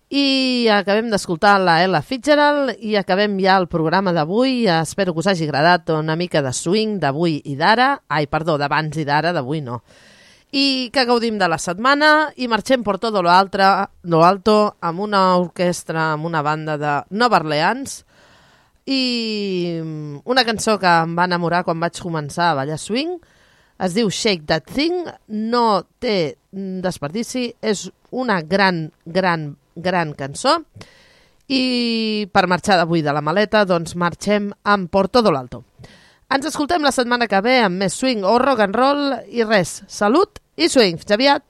I acabem d'escoltar la Ella Fitzgerald i acabem ja el programa d'avui. Espero que us hagi agradat una mica de swing d'avui i d'ara. Ai, perdó, d'abans i d'ara, d'avui no. I que gaudim de la setmana i marxem per tot lo alto amb una orquestra, amb una banda de Nova Orleans i una cançó que em va enamorar quan vaig començar a ballar swing. Es diu Shake That Thing, no té desperdici, és una gran cançó. I per marxar d'avui de la maleta, doncs marxem amb Por Todo lo Alto. Ens escoltem la setmana que ve amb més swing o rock and roll i res, salut i swing. Fins aviat!